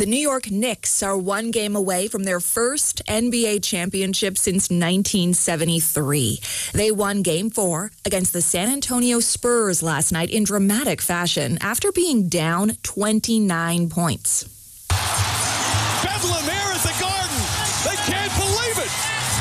The New York Knicks are one game away from their first NBA championship since 1973. They won Game 4 against the San Antonio Spurs last night in dramatic fashion after being down 29 points. Bedlam here at the Garden. They can't believe it.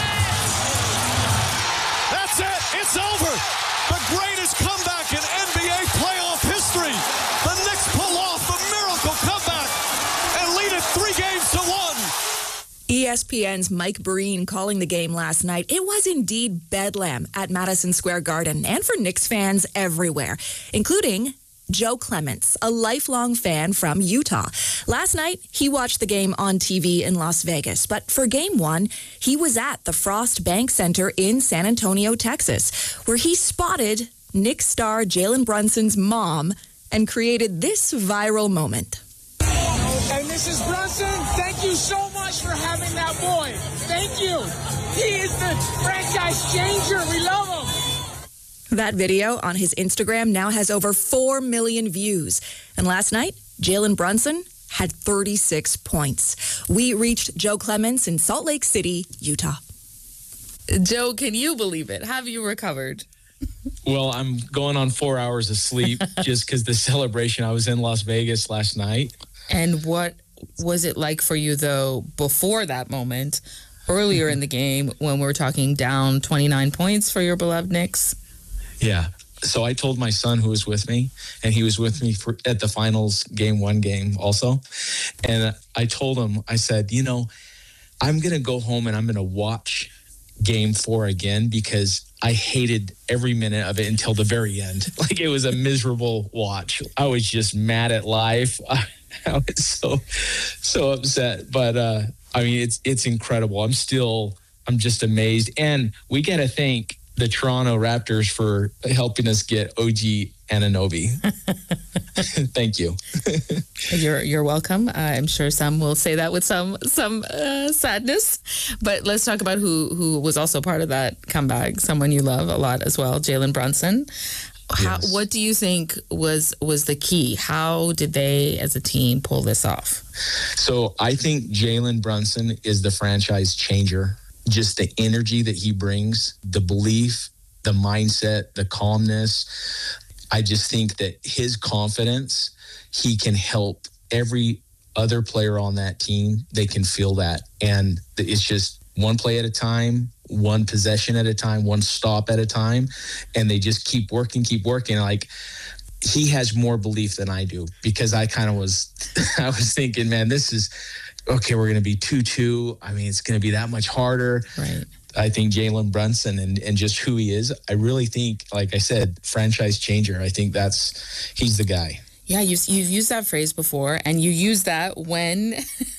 That's it. It's over. The greatest comeback in NBA playoff history. The Knicks pull off the miracle comeback and lead it 3-1. ESPN's Mike Breen calling the game last night. It was indeed bedlam at Madison Square Garden and for Knicks fans everywhere, including Joe Clements, a lifelong fan from Utah. Last night, he watched the game on TV in Las Vegas, but for Game 1, he was at the Frost Bank Center in San Antonio, Texas, where he spotted Knicks star Jalen Brunson's mom and created this viral moment. And Mrs. Brunson, thank you so much for having that boy. Thank you. He is the franchise changer. We love him. That video on his Instagram now has over 4 million views. And last night, Jalen Brunson had 36 points. We reached Joe Clements in Salt Lake City, Utah. Joe, can you believe it? Have you recovered? Well, I'm going on 4 hours of sleep just because the celebration. I was in Las Vegas last night. And what was it like for you, though, before that moment, earlier in the game when we were talking down 29 points for your beloved Knicks? Yeah. So I told my son who was with me, and he was with me at the finals Game 1 game also. And I told him, I said, I'm going to go home and I'm going to watch Game 4 again because I hated every minute of it until the very end. Like, it was a miserable watch. I was just mad at life. I was so upset. But, it's incredible. I'm just amazed. And we got to thank the Toronto Raptors for helping us get OG Anunoby. Thank you. You're welcome. I'm sure some will say that with some sadness. But let's talk about who was also part of that comeback, someone you love a lot as well, Jalen Brunson. Yes. What do you think was the key? How did they, as a team, pull this off? So I think Jalen Brunson is the franchise changer. Just the energy that he brings, the belief, the mindset, the calmness. I just think that his confidence, he can help every other player on that team. They can feel that. And it's just one play at a time, one possession at a time, one stop at a time. And they just keep working. Like, he has more belief than I do because I was thinking, man, this is, okay, we're going to be 2-2. I mean, it's going to be that much harder. Right. I think Jalen Brunson and just who he is, I really think, like I said, franchise changer. I think he's the guy. Yeah, you've used that phrase before, and you used that when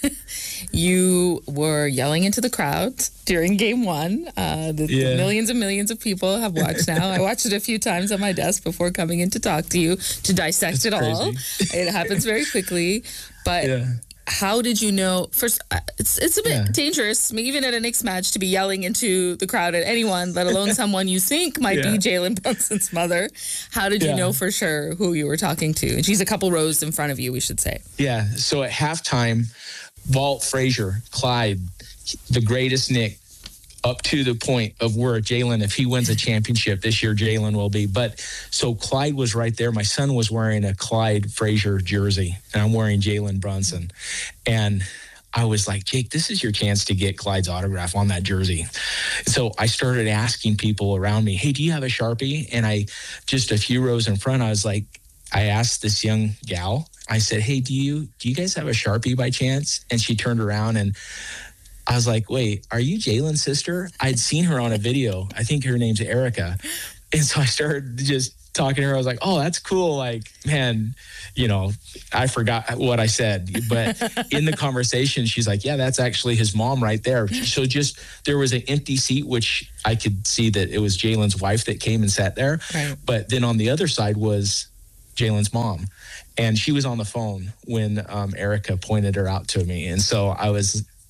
you were yelling into the crowd during Game 1. The millions and millions of people have watched now. I watched it a few times on my desk before coming in to talk to you, to dissect it all. It happens very quickly, but... Yeah. How did you know? First, it's a bit dangerous, even at a Knicks match, to be yelling into the crowd at anyone, let alone someone you think might be Jalen Brunson's mother. How did you know for sure who you were talking to? And she's a couple rows in front of you, we should say. Yeah. So at halftime, Walt Frazier, Clyde, the greatest Knick, up to the point of where Jalen, if he wins a championship this year, Jalen will be. But so Clyde was right there. My son was wearing a Clyde Frazier jersey, and I'm wearing Jalen Brunson. And I was like, Jake, this is your chance to get Clyde's autograph on that jersey. So I started asking people around me, hey, do you have a Sharpie? And just a few rows in front, I asked this young gal, I said, hey, do you guys have a Sharpie by chance? And she turned around and I was like, wait, are you Jalen's sister? I'd seen her on a video. I think her name's Erica. And so I started just talking to her. I was like, oh, that's cool. Like, man, I forgot what I said. But in the conversation, she's like, yeah, that's actually his mom right there. So there was an empty seat, which I could see that it was Jalen's wife that came and sat there. Right. But then on the other side was Jalen's mom. And she was on the phone when Erica pointed her out to me. And so I was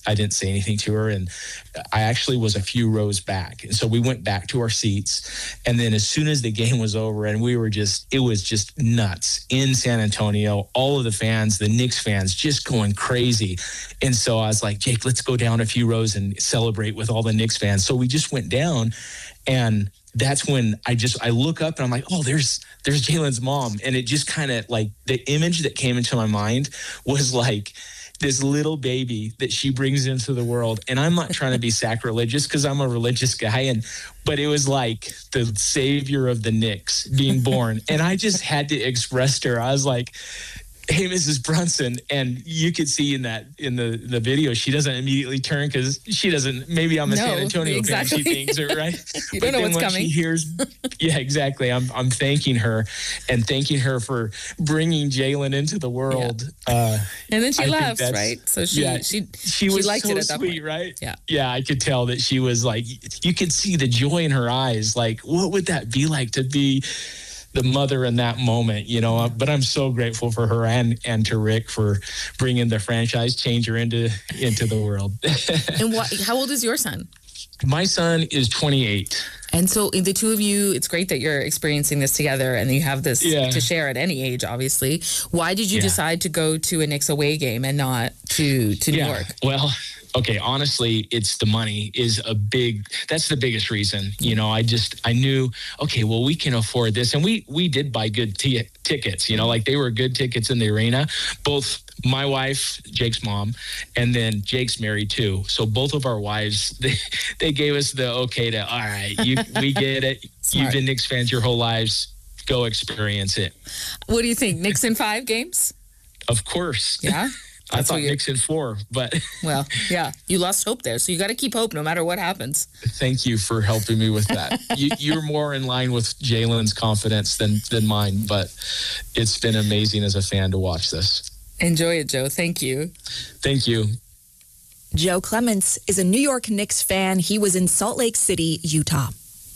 didn't say anything to her. And I actually was a few rows back. And so we went back to our seats. And then as soon as the game was over, and it was just nuts in San Antonio, all of the fans, the Knicks fans, just going crazy. And so I was like, Jake, let's go down a few rows and celebrate with all the Knicks fans. So we just went down, and that's when I look up and I'm like, oh, there's Jalen's mom. And it just kind of like the image that came into my mind was like this little baby that she brings into the world. And I'm not trying to be sacrilegious because I'm a religious guy. But it was like the savior of the Knicks being born. And I just had to express to her. I was like, hey, Mrs. Brunson. And you could see in the video, she doesn't immediately turn because she doesn't, maybe I'm a San Antonio fan, she thinks it, right? You don't know what's coming. She hears, yeah, exactly. I'm thanking her for bringing Jalen into the world. Yeah. And then she laughs, right? So she was liked so it at that sweet, point. right? Yeah. Yeah, I could tell that she was like, you could see the joy in her eyes. Like, what would that be like to be the mother in that moment, but I'm so grateful for her and to Rick for bringing the franchise changer into the world. And how old is your son? My son is 28. And so the two of you, it's great that you're experiencing this together and you have this to share at any age, obviously. Why did you decide to go to a Knicks away game and not to New York? Well, okay, honestly, it's the money that's the biggest reason. I knew, okay, well, we can afford this. And we did buy good tickets, like they were good tickets in the arena. Both my wife, Jake's mom, and then Jake's married too. So both of our wives, they gave us the okay to, all right, we get it. You've been Knicks fans your whole lives. Go experience it. What do you think? Knicks in 5 games? Of course. Yeah. I thought Knicks in 4, but... Well, yeah, you lost hope there. So you got to keep hope no matter what happens. Thank you for helping me with that. You're more in line with Jalen's confidence than mine, but it's been amazing as a fan to watch this. Enjoy it, Joe. Thank you. Thank you. Joe Clements is a New York Knicks fan. He was in Salt Lake City, Utah.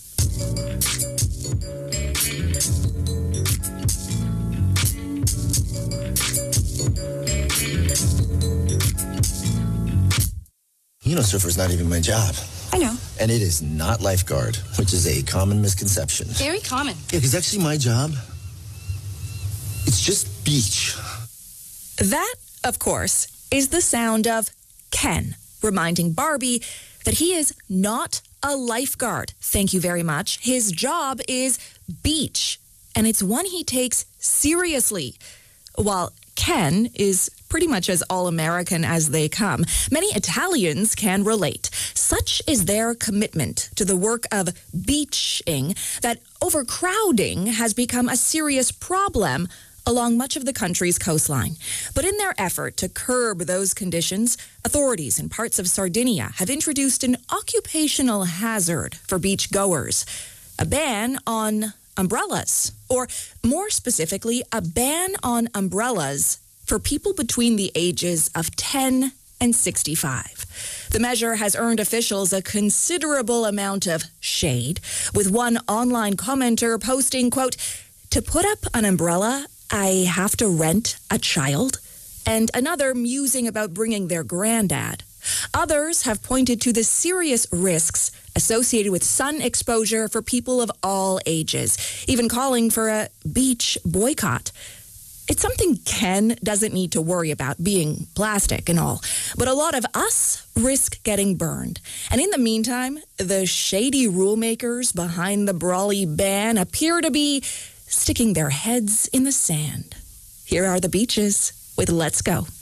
Surfer's not even my job. I know. And it is not lifeguard, which is a common misconception. Very common. Yeah, because actually my job, it's just beach. That, of course, is the sound of Ken, reminding Barbie that he is not a lifeguard. Thank you very much. His job is beach, and it's one he takes seriously. While Ken is pretty much as all-American as they come, many Italians can relate. Such is their commitment to the work of beaching that overcrowding has become a serious problem along much of the country's coastline. But in their effort to curb those conditions, authorities in parts of Sardinia have introduced an occupational hazard for beachgoers, a ban on umbrellas, or more specifically, a ban on umbrellas for people between the ages of 10 and 65. The measure has earned officials a considerable amount of shade, with one online commenter posting, quote, "To put up an umbrella, I have to rent a child," and another musing about bringing their granddad. Others have pointed to the serious risks associated with sun exposure for people of all ages, even calling for a beach boycott. It's something Ken doesn't need to worry about, being plastic and all. But a lot of us risk getting burned. And in the meantime, the shady rulemakers behind the brawly ban appear to be sticking their heads in the sand. Here are the beaches with Let's Go.